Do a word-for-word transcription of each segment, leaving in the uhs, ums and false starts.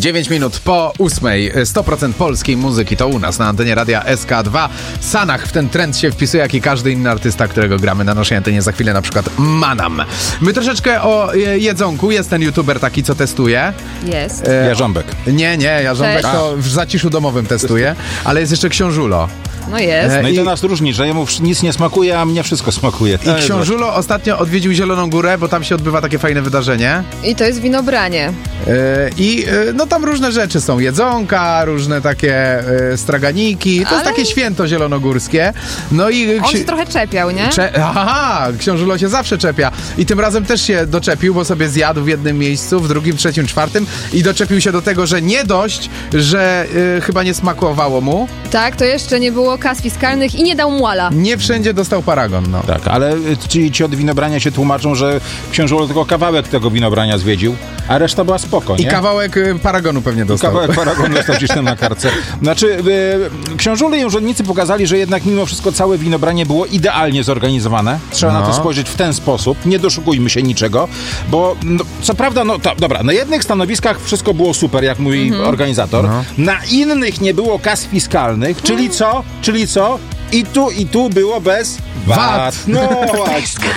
dziewięć minut po ósmej. sto procent polskiej muzyki to u nas na antenie radia S K dwa. Sanach w ten trend się wpisuje, jak i każdy inny artysta, którego gramy na naszej antenie za chwilę, na przykład Manam. My troszeczkę o jedzonku. Jest ten youtuber taki, co testuje. Jest. E, Jarząbek. Nie, nie, Jarząbek Cześć. to w zaciszu domowym testuje, ale jest jeszcze Książulo. No jest. E, No i to I- nas różni, że jemu nic nie smakuje, a mnie wszystko smakuje. To I jest Książulo ostatnio odwiedził Zieloną Górę, bo tam się odbywa takie fajne wydarzenie. I to jest winobranie. E, I e, no tam różne rzeczy są. Jedzonka, różne takie e, straganiki. To Ale- jest takie święto zielonogórskie. No i... On ksi- się trochę czepiał, nie? Cze- Aha, Książulo się zawsze czepia. I tym razem też się doczepił, bo sobie zjadł w jednym miejscu, w drugim, trzecim, czwartym i doczepił się do tego, że nie dość, że e, chyba nie smakowało mu, Tak, to jeszcze nie było kas fiskalnych i nie dał muala. nie wszędzie dostał paragon, no. Tak, ale ci, ci od winobrania się tłumaczą, że książulo tylko kawałek tego winobrania zwiedził, a reszta była spoko, nie? I kawałek e, paragonu pewnie dostał. Kawałek paragonu dostał gdzieś tam na kartce. Znaczy, y, książule i urzędnicy pokazali, że jednak mimo wszystko całe winobranie było idealnie zorganizowane. Trzeba No. na to spojrzeć w ten sposób. Nie doszukujmy się niczego, bo no, co prawda, no to, dobra, na jednych stanowiskach wszystko było super, jak mówi organizator. No. Na innych nie było kas fiskalnych, czyli co? Czyli co? I tu, i tu było bez V A V A T. T. No właśnie.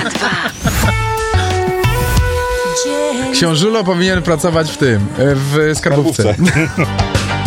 Książulo powinien pracować w tym, e, w skarbówce. Skarbówce.